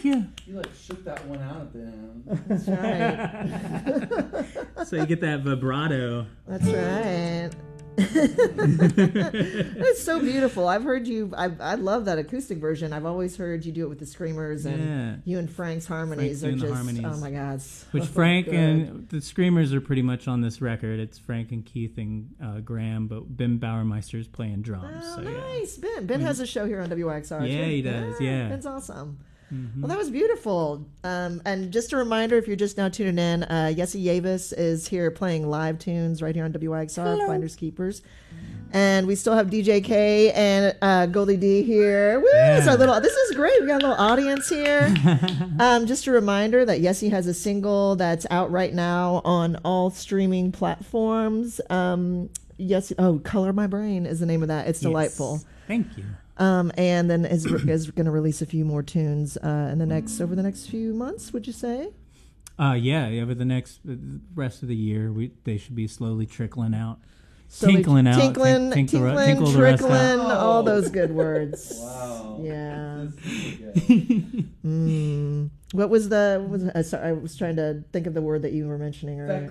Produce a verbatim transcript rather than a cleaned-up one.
thank you. You like shook that one out at the end. That's right. So you get that vibrato. That's right. It's so beautiful. I've heard you. I I love that acoustic version. I've always heard you do it with the Screamers, and Yeah. you and Frank's harmonies Frank's are doing the just. harmonies. Oh my God. So Which Frank good. and the Screamers are pretty much on this record. It's Frank and Keith and uh, Graham, but Ben Bauermeister's playing drums. Oh, so, yeah. nice. Ben. Ben has a show here on W Y X R. Yeah, too. he does, yeah. Ben's awesome. Mhm. Well, that was beautiful. Um, and just a reminder, if you're just now tuning in, uh, Yessie Yavis is here playing live tunes right here on W Y X R, Hello. Finders Keepers. And we still have D J K and uh, Goldie D here. Woo! Yeah. It's our little, this is great. We got a little audience here. um, just a reminder that Yessie has a single that's out right now on all streaming platforms. Um, Yessie, oh, Color My Brain is the name of that. It's Yes. delightful. Thank you. Um, and then is, is going to release a few more tunes uh, in the next over the next few months. Would you say? Uh, yeah, over the next the rest of the year, we they should be slowly trickling out. Slowly Tinkling out. tinkling, Tink- tinkle- tinkling, tinkle the rest out. trickling, out. all those good words. Wow. Yeah. This is good. Mm. What was the? What was, uh, sorry, I was trying to think of the word that you were mentioning earlier.